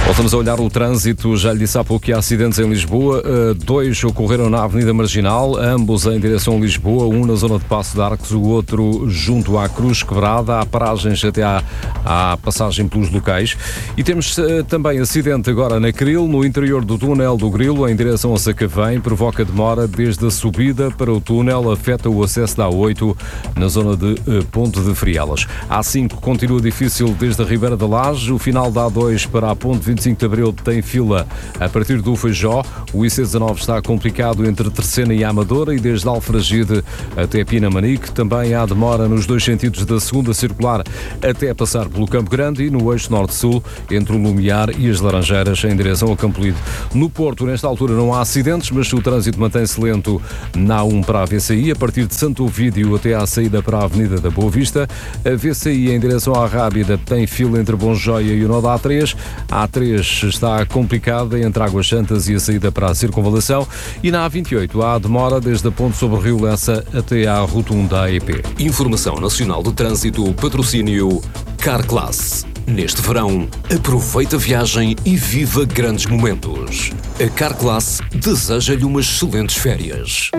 Voltamos a olhar o trânsito. Já lhe disse há pouco que há acidentes em Lisboa. 2 ocorreram na Avenida Marginal, ambos em direção a Lisboa, um na zona de Paço de Arcos, o outro junto à Cruz Quebrada. Há paragens até à passagem pelos locais. E temos também acidente agora na Cril, no interior do túnel do Grilo, em direção a Sacavém. Provoca demora desde a subida para o túnel, afeta o acesso da A8 na zona de Ponte de Frielas. A A5 continua difícil desde a Ribeira da Laje. O final da A2 para a Ponte 25 de Abril tem fila a partir do Feijó. O IC19 está complicado entre Terceira e Amadora e desde Alfragide até Pinamanique. Também há demora nos dois sentidos da segunda circular até passar pelo Campo Grande e no eixo norte-sul entre o Lumiar e as Laranjeiras em direção ao Campo Lido. No Porto, nesta altura, não há acidentes, mas o trânsito mantém-se lento na A1 para a VCI, a partir de Santo Ovídio até à saída para a Avenida da Boa Vista. A VCI em direção à Rábida tem fila entre Bonjoia e o nó da A3. A A3 está complicada entre Águas Santas e a saída para a Circunvalação. E na A28 há demora desde a Ponte sobre o Rio Lessa até à Rotunda AEP. Informação Nacional do Trânsito, patrocínio Carclass. Neste verão, aproveita a viagem e viva grandes momentos. A Carclass deseja-lhe umas excelentes férias.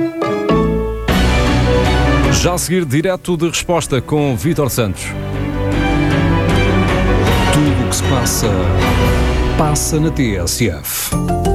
Já a seguir, direto de resposta com Vítor Santos. Tudo o que se passa na TSF.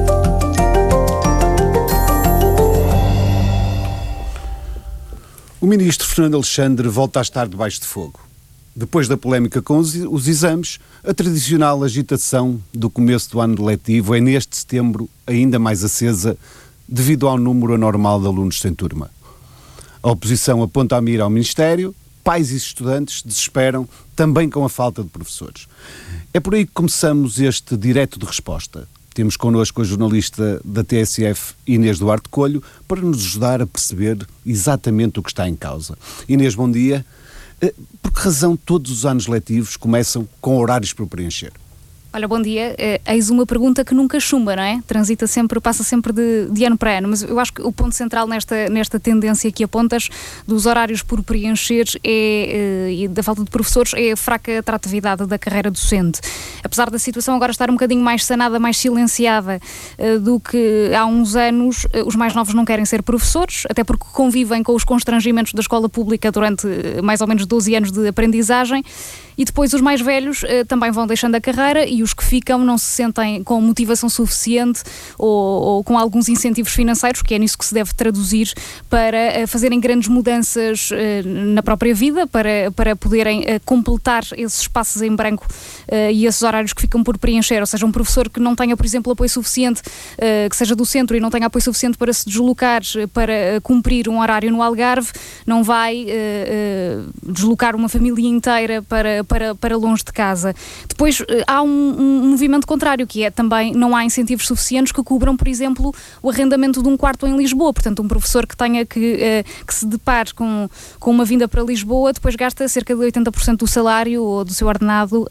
O ministro Fernando Alexandre volta a estar debaixo de fogo. Depois da polémica com os exames, a tradicional agitação do começo do ano letivo é neste setembro ainda mais acesa devido ao número anormal de alunos sem turma. A oposição aponta a mira ao Ministério, pais e estudantes desesperam também com a falta de professores. É por aí que começamos este direto de resposta. Temos connosco a jornalista da TSF, Inês Duarte Coelho, para nos ajudar a perceber exatamente o que está em causa. Inês, bom dia. Por que razão todos os anos letivos começam com horários por preencher? Olha, bom dia. Eis uma pergunta que nunca chumba, não é? Transita sempre, passa sempre de ano para ano, mas eu acho que o ponto central nesta tendência que apontas dos horários por preencher e da falta de professores é a fraca atratividade da carreira docente. Apesar da situação agora estar um bocadinho mais sanada, mais silenciada do que há uns anos, os mais novos não querem ser professores, até porque convivem com os constrangimentos da escola pública durante mais ou menos 12 anos de aprendizagem. E depois os mais velhos também vão deixando a carreira e os que ficam não se sentem com motivação suficiente ou com alguns incentivos financeiros, que é nisso que se deve traduzir, para fazerem grandes mudanças na própria vida, para poderem completar esses espaços em branco e esses horários que ficam por preencher. Ou seja, um professor que não tenha, por exemplo, apoio suficiente, que seja do centro e não tenha apoio suficiente para se deslocar, para cumprir um horário no Algarve, não vai deslocar uma família inteira para longe de casa. Depois há um movimento contrário, que é também não há incentivos suficientes que cubram, por exemplo, o arrendamento de um quarto em Lisboa. Portanto, um professor que tenha que se depare com uma vinda para Lisboa, depois gasta cerca de 80% do salário ou do seu ordenado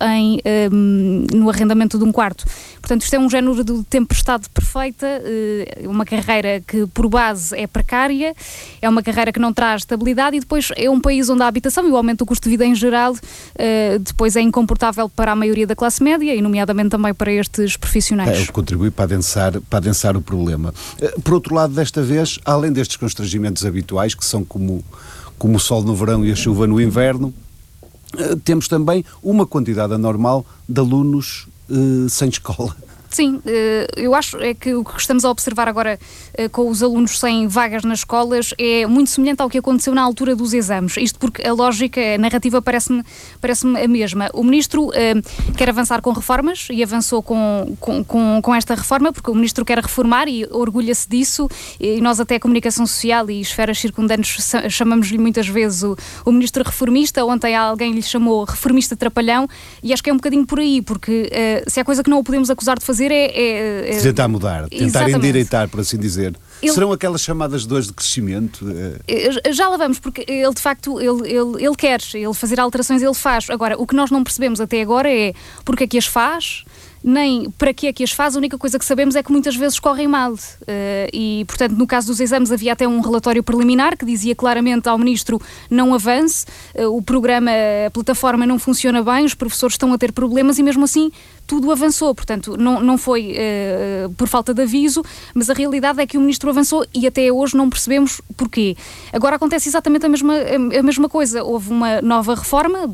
no arrendamento de um quarto. Portanto, isto é um género de tempestade perfeita, uma carreira que por base é precária, é uma carreira que não traz estabilidade e depois é um país onde a habitação e o aumento do custo de vida em geral depois é incomportável para a maioria da classe média e nomeadamente também para estes profissionais. É o que contribui para adensar o problema. Por outro lado, desta vez, além destes constrangimentos habituais, que são como o sol no verão e a chuva no inverno, temos também uma quantidade anormal de alunos sem escola. Sim, eu acho que o que estamos a observar agora com os alunos sem vagas nas escolas é muito semelhante ao que aconteceu na altura dos exames. Isto porque a lógica, a narrativa parece-me a mesma. O Ministro quer avançar com reformas e avançou com esta reforma porque o Ministro quer reformar e orgulha-se disso e nós até a comunicação social e esferas circundantes chamamos-lhe muitas vezes o Ministro reformista. Ontem alguém lhe chamou reformista trapalhão e acho que é um bocadinho por aí, porque se há coisa que não o podemos acusar de fazer é tentar mudar, tentar exatamente endireitar, por assim dizer. Serão aquelas chamadas dores de crescimento? Já lá vamos, porque ele de facto ele quer, ele fazer alterações ele faz. Agora, o que nós não percebemos até agora é porque é que as faz, nem para que é que as faz. A única coisa que sabemos é que muitas vezes correm mal. E, portanto, no caso dos exames havia até um relatório preliminar que dizia claramente ao Ministro não avance, o programa, a plataforma não funciona bem, os professores estão a ter problemas e mesmo assim tudo avançou. Portanto, não foi por falta de aviso, mas a realidade é que o Ministro avançou e até hoje não percebemos porquê. Agora acontece exatamente a mesma coisa. Houve uma nova reforma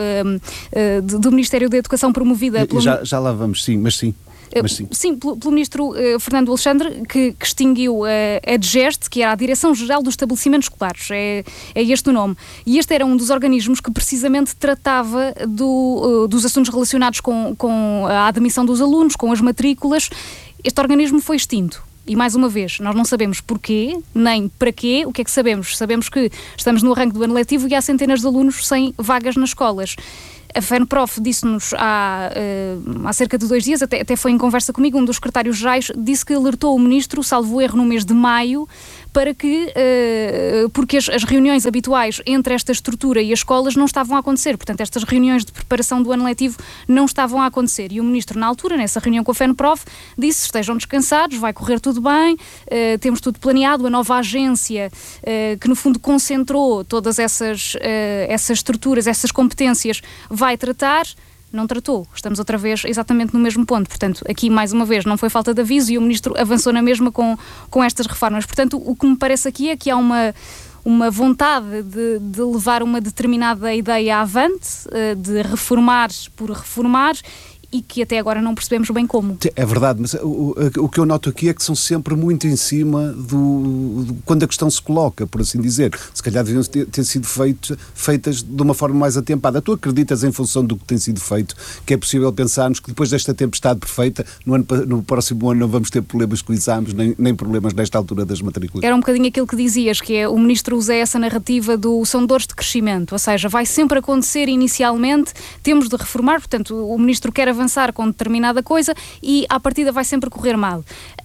do Ministério da Educação promovida pelo... Já lá vamos, sim, mas sim. Sim, pelo Ministro Fernando Alexandre, que extinguiu a DGEST, que era a Direção-Geral dos Estabelecimentos Escolares, é este o nome. E este era um dos organismos que precisamente tratava dos assuntos relacionados com a admissão dos alunos, com as matrículas. Este organismo foi extinto. E, mais uma vez, nós não sabemos porquê, nem para quê. O que é que sabemos? Sabemos que estamos no arranque do ano letivo e há centenas de alunos sem vagas nas escolas. A FENPROF disse-nos há cerca de 2 dias, até foi em conversa comigo, um dos secretários-gerais disse que alertou o Ministro, salvo erro, no mês de maio, para que, porque as reuniões habituais entre esta estrutura e as escolas não estavam a acontecer. Portanto, estas reuniões de preparação do ano letivo não estavam a acontecer. E o Ministro, na altura, nessa reunião com a FENPROF, disse: estejam descansados, vai correr tudo bem, temos tudo planeado. A nova agência, que no fundo concentrou todas essas estruturas, essas competências, vai tratar. Não tratou. Estamos outra vez exatamente no mesmo ponto. Portanto, aqui, mais uma vez, não foi falta de aviso e o Ministro avançou na mesma com estas reformas. Portanto, o que me parece aqui é que há uma vontade de levar uma determinada ideia avante, de reformar por reformar, e que até agora não percebemos bem como. É verdade, mas o que eu noto aqui é que são sempre muito em cima quando a questão se coloca, por assim dizer. Se calhar deviam ter sido feitas de uma forma mais atempada. Tu acreditas, em função do que tem sido feito, que é possível pensarmos que depois desta tempestade perfeita, no próximo ano não vamos ter problemas com exames, nem problemas nesta altura das matrículas? Era um bocadinho aquilo que dizias, que é o Ministro usa essa narrativa são dores de crescimento, ou seja, vai sempre acontecer inicialmente, temos de reformar, portanto, o Ministro quer avançar com determinada coisa e à partida vai sempre correr mal,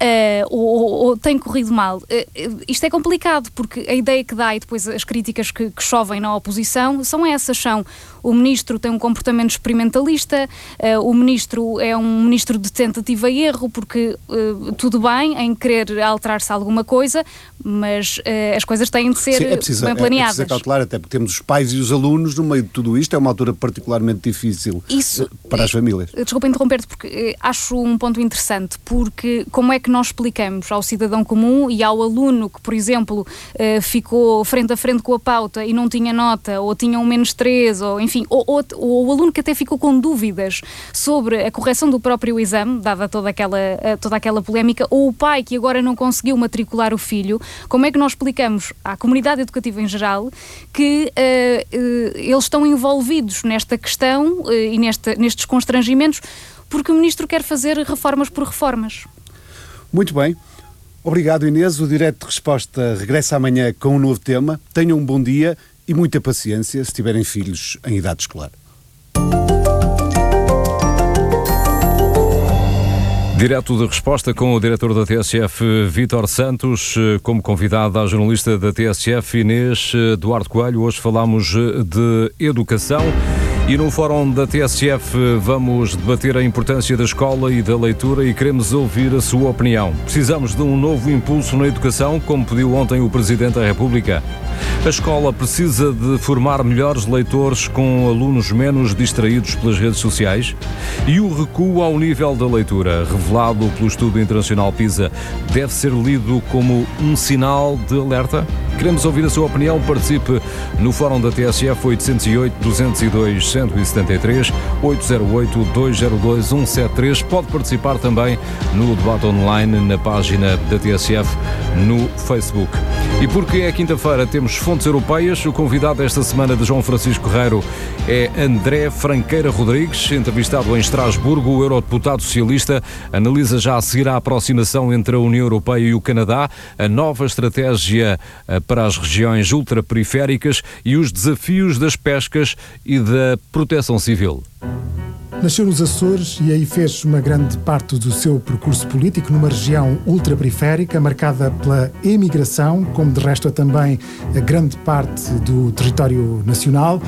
ou tem corrido mal. Isto é complicado, porque a ideia que dá e depois as críticas que chovem na oposição são essas, o Ministro tem um comportamento experimentalista, o Ministro é um Ministro de tentativa e erro, porque tudo bem em querer alterar-se alguma coisa, mas as coisas têm de ser bem planeadas. É preciso cautelar, até porque temos os pais e os alunos no meio de tudo isto, é uma altura particularmente difícil para as famílias. Desculpa interromper-te, porque acho um ponto interessante, porque como é que nós explicamos ao cidadão comum e ao aluno que, por exemplo, ficou frente a frente com a pauta e não tinha nota, ou tinha um -3, ou enfim, ou o aluno que até ficou com dúvidas sobre a correção do próprio exame, dada toda aquela polémica, ou o pai que agora não conseguiu matricular o filho, como é que nós explicamos à comunidade educativa em geral que eles estão envolvidos nesta questão e nestes constrangimentos, porque o Ministro quer fazer reformas por reformas? Muito bem. Obrigado, Inês. O Direto de Resposta regressa amanhã com um novo tema. Tenham um bom dia e muita paciência se tiverem filhos em idade escolar. Direto de Resposta com o diretor da TSF, Vítor Santos, como convidada a jornalista da TSF, Inês Duarte Coelho. Hoje falamos de educação. E no Fórum da TSF vamos debater a importância da escola e da leitura e queremos ouvir a sua opinião. Precisamos de um novo impulso na educação, como pediu ontem o Presidente da República. A escola precisa de formar melhores leitores com alunos menos distraídos pelas redes sociais. E o recuo ao nível da leitura, revelado pelo estudo internacional PISA, deve ser lido como um sinal de alerta? Queremos ouvir a sua opinião. Participe no Fórum da TSF 808-202-173, 808-202-173. Pode participar também no debate online na página da TSF no Facebook. E porque é quinta-feira, temos fontes europeias. O convidado esta semana de João Francisco Guerreiro é André Franqueira Rodrigues, entrevistado em Estrasburgo. O eurodeputado socialista analisa já a seguir a aproximação entre a União Europeia e o Canadá, a nova estratégia para as regiões ultraperiféricas e os desafios das pescas e da proteção civil. Nasceu nos Açores e aí fez uma grande parte do seu percurso político numa região ultraperiférica, marcada pela emigração, como de resto é também a grande parte do território nacional.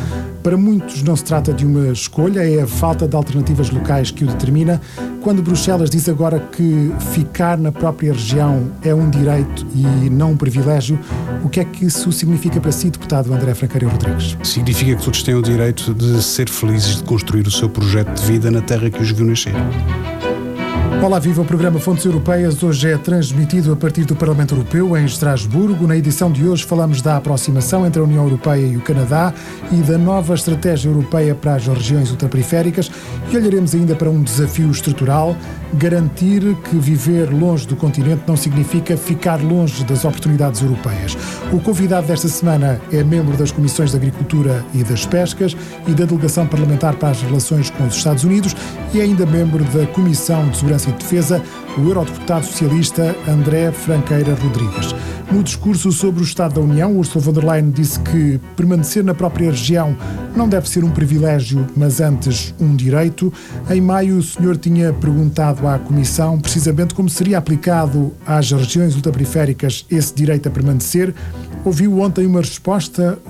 Para muitos não se trata de uma escolha, é a falta de alternativas locais que o determina. Quando Bruxelas diz agora que ficar na própria região é um direito e não um privilégio, o que é que isso significa para si, deputado André Franqueira Rodrigues? Significa que todos têm o direito de ser felizes, de construir o seu projeto de vida na terra que os viu nascer. Olá, viva! O programa Fontes Europeias hoje é transmitido a partir do Parlamento Europeu em Estrasburgo. Na edição de hoje falamos da aproximação entre a União Europeia e o Canadá e da nova estratégia europeia para as regiões ultraperiféricas e olharemos ainda para um desafio estrutural: garantir que viver longe do continente não significa ficar longe das oportunidades europeias. O convidado desta semana é membro das Comissões de Agricultura e das Pescas e da Delegação Parlamentar para as Relações com os Estados Unidos e é ainda membro da Comissão de Segurança e Defesa, o eurodeputado socialista André Franqueira Rodrigues. No discurso sobre o Estado da União, Ursula von der Leyen disse que permanecer na própria região não deve ser um privilégio, mas antes um direito. Em maio, o senhor tinha perguntado à Comissão precisamente como seria aplicado às regiões ultraperiféricas esse direito a permanecer. Ouviu ontem uma resposta